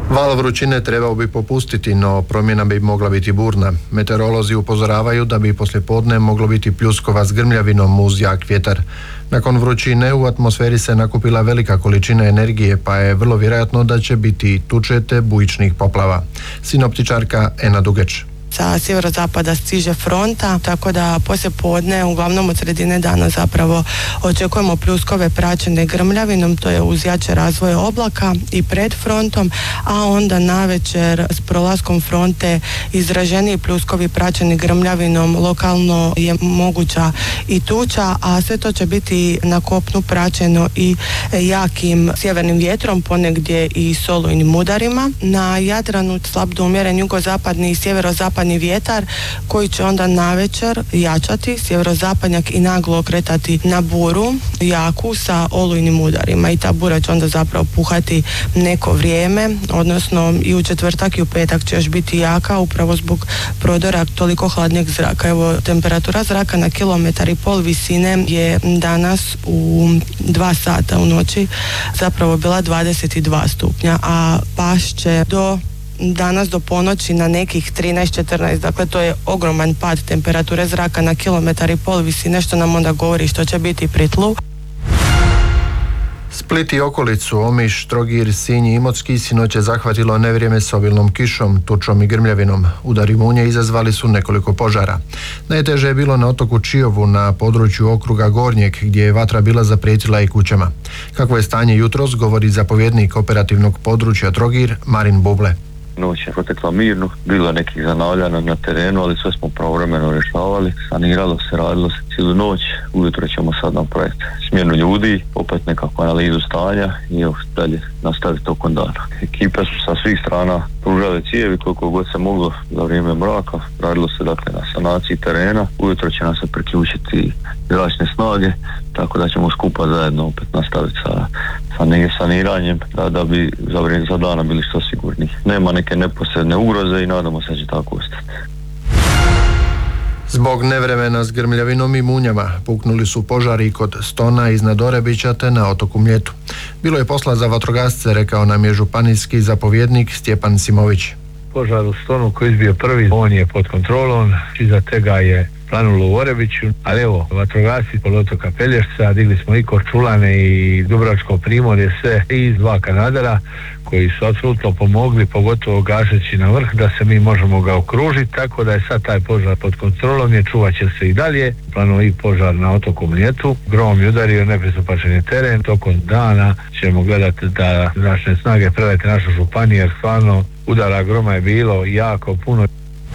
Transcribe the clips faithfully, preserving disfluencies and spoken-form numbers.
Val vrućine trebao bi popustiti, no promjena bi mogla biti burna. Meteorolozi upozoravaju da bi poslijepodne moglo biti pljuskova s grmljavinom uz jak vjetar. Nakon vrućine u atmosferi se nakupila velika količina energije, pa je vrlo vjerojatno da će biti tuče te bujičnih poplava. Sinoptičarka Ena Dugeć. Sa sjeverozapada stiže fronta, tako da poslije podne, uglavnom od sredine dana zapravo očekujemo pljuskove praćene grmljavinom, to je uz jače razvoje oblaka i pred frontom, a onda navečer s prolaskom fronte izraženiji pljuskovi praćeni grmljavinom, lokalno je moguća i tuča, a sve to će biti na kopnu praćeno i jakim sjevernim vjetrom, ponegdje i solujnim udarima. Na Jadranu slab do umjeren jugozapadni i sjeverozapadni vjetar koji će onda navečer jačati, sjeverozapadnjak i naglo okretati na buru jaku sa olujnim udarima i ta bura će onda zapravo puhati neko vrijeme, odnosno i u četvrtak i u petak će još biti jaka upravo zbog prodora toliko hladnijeg zraka. Evo, temperatura zraka na kilometar i pol visine je danas u dva sata u noći zapravo bila dvadeset dva stupnja, a pašće do danas do ponoći na nekih trinaest četrnaest, dakle to je ogroman pad temperature zraka na kilometar i pol visine, što nam onda govori što će biti pri tlu. Split i okolicu, Omiš, Trogir, Sinj i Imotski sinoć je zahvatilo nevrijeme s obilnom kišom, tučom i grmljavinom. Udari munje izazvali su nekoliko požara. Najteže je bilo na otoku Čiovu na području okruga Gornjeg, gdje je vatra bila zaprijetila i kućama. Kakvo je stanje jutros, govori zapovjednik operativnog područja Trogir, Marin Buble. Noć je protekla mirno, bilo je nekih zanavljanja na terenu, ali sve smo pravovremeno rješavali. Saniralo se, radilo se cijelu noć. Ujutro ćemo sad napraviti smjenu ljudi, opet nekakvu analizu stanja i evo dalje nastaviti tokom dana. Ekipe su sa svih strana pružale cijevi koliko god se moglo za vrijeme mraka. Radilo se dakle na sanaciji terena. Ujutro će nam se priključiti zračne snage, tako da ćemo skupa zajedno opet nastaviti sa, sa saniranjem da, da bi za vrijeme za dana bili što sigurni. Nema neke neposredne ugroze i nadamo se da će tako ostati. Zbog nevremena s grmljavinom i munjama puknuli su požari kod Stona iznad Orebića te na otoku Mljetu. Bilo je posla za vatrogasce, rekao nam je županijski zapovjednik Stjepan Simović. Požar u Stonu koji izbio prvi, on je pod kontrolom, iza tega je planulo u Orebiću, ali evo, vatrogasci poluotoka Pelješca, digli smo i Korčulane i Dubrovačko primorje, sve iz dva kanadera koji su apsolutno pomogli, pogotovo gašeći na vrh, da se mi možemo ga okružiti, tako da je sad taj požar pod kontrolom, je čuvat će se i dalje. Planuo i požar na otoku Mljetu, grom je udario nepristupačan je teren, tokom dana ćemo gledati da zračne snage prelete našu županiju, jer stvarno udara groma je bilo jako puno.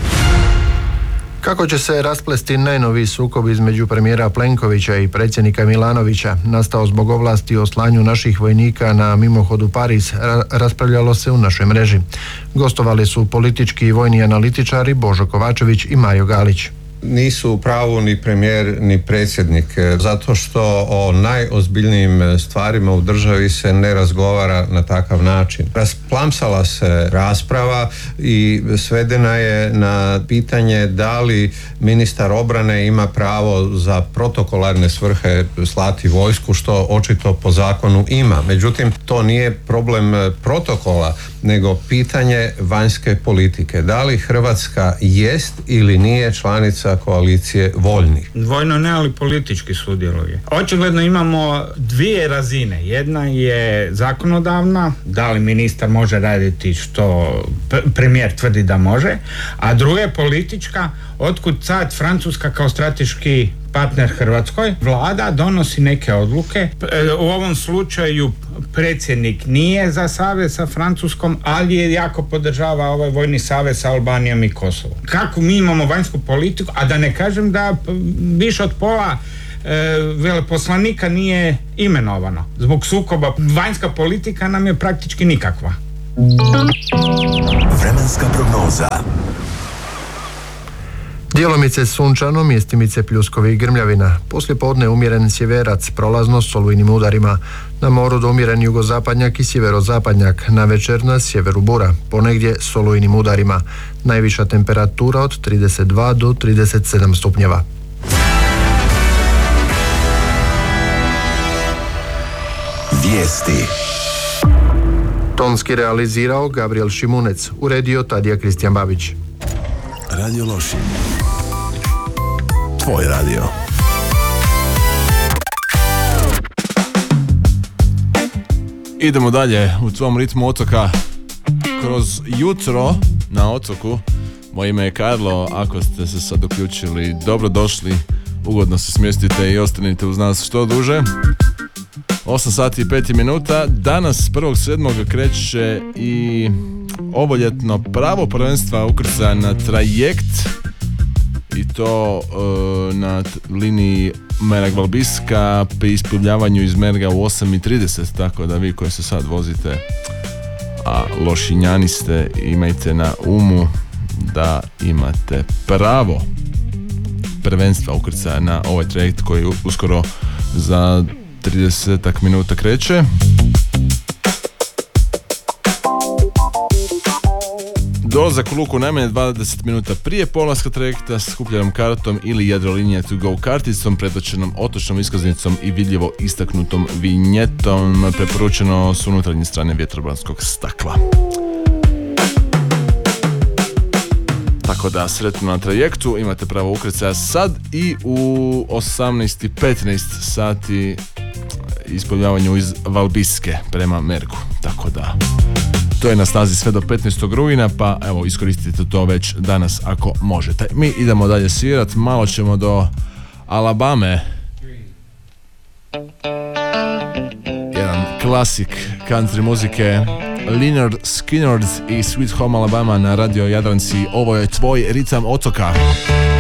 Kako će se rasplesti najnoviji sukob između premijera Plenkovića i predsjednika Milanovića, nastao zbog ovlasti o slanju naših vojnika na mimohodu Pariz, ra- raspravljalo se u našoj mreži. Gostovali su politički i vojni analitičari Božo Kovačević i Mario Galić. Nisu u pravu ni premijer ni predsjednik, zato što o najozbiljnijim stvarima u državi se ne razgovara na takav način. Rasplamsala se rasprava i svedena je na pitanje da li ministar obrane ima pravo za protokolarne svrhe slati vojsku, što očito po zakonu ima. Međutim, to nije problem protokola, nego pitanje vanjske politike. Da li Hrvatska jest ili nije članica koalicije voljnih? Vojno ne, ali politički sudjeluje. Očigledno imamo dvije razine. Jedna je zakonodavna, da li ministar može raditi što premijer tvrdi da može, a druga je politička, otkud sad Francuska kao strateški partner Hrvatskoj, vlada donosi neke odluke. U ovom slučaju predsjednik nije za savez sa Francuskom, ali je jako podržava ovaj vojni savez sa Albanijom i Kosovom. Kako mi imamo vanjsku politiku, a da ne kažem da više od pola e, veleposlanika nije imenovano. Zbog sukoba vanjska politika nam je praktički nikakva. Vremenska prognoza. Djelomice sunčano, mjestimice pljuskovi i grmljavina. Poslije podne umjeren sjeverac, prolazno s olujnim udarima. Na moru doumjeren jugozapadnjak i sjeverozapadnjak. Na večer na sjeveru bura, ponegdje s olujnim udarima. Najviša temperatura od trideset dva do trideset sedam stupnjeva. Vijesti. Tonski realizirao Gabriel Šimunec, uredio Tadija Kristijan Babić. Radio Lošinj. Tvoj radio. Idemo dalje u tvom ritmu otoka kroz jutro na otoku. Moje ime je Karlo, ako ste se sad uključili, dobrodošli, ugodno se smjestite i ostanite uz nas što duže. osam sati i pet minuta. Danas prvog sedmog kreće i ovoljetno pravo prvenstva ukrcaja na trajekt i to uh, na t- liniji Merag-Valbiska pri isplovljavanju iz Merga u osam i trideset, tako da vi koji se sad vozite, a lošinjani ste, imajte na umu da imate pravo prvenstva ukrcaja na ovaj trajekt koji uskoro za trideset minuta kreće. Dolazak u luku najmanje dvadeset minuta prije polaska trajekta s kupljenom kartom ili Jadrolinija to go karticom, pretočenom otočnom iskaznicom i vidljivo istaknutom vinjetom, preporučeno s unutarnje strane vjetrobranskog stakla. Tako da sretno na trajektu, imate pravo ukrcaja sad i u osamnaest i petnaest sati isplovljavanju iz Valbiske prema Mergu. Tako da to je na snazi sve do petnaestog rujna, pa evo iskoristite to već danas ako možete. Mi idemo dalje svirat, malo ćemo do Alabame. Jedan klasik country muzike, Lynyrd Skynyrd i Sweet Home Alabama na radio Jadranci. Ovo je tvoj ritam otoka.